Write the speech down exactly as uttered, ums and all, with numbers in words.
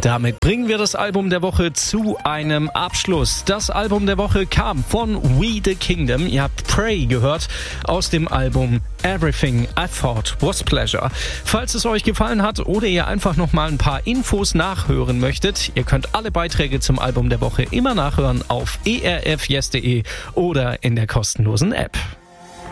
Und damit bringen wir das Album der Woche zu einem Abschluss. Das Album der Woche kam von We the Kingdom. Ihr habt Pray gehört aus dem Album Everything I Thought Was Pleasure. Falls es euch gefallen hat oder ihr einfach noch mal ein paar Infos nachhören möchtet, ihr könnt alle Beiträge zum Album der Woche immer nachhören auf e r f yes punkt d e oder in der kostenlosen App.